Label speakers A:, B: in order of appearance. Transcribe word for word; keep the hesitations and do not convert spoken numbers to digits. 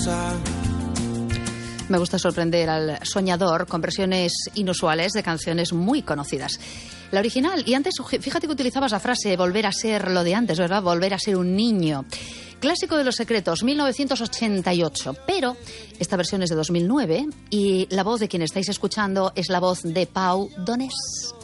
A: Me gusta sorprender al soñador con versiones inusuales de canciones muy conocidas. La original, y antes, fíjate que utilizabas la frase volver a ser lo de antes, ¿verdad? Volver a ser un niño. Clásico de los Secretos, mil novecientos ochenta y ocho. Pero esta versión es de dos mil nueve y la voz de quien estáis escuchando es la voz de Pau Donés.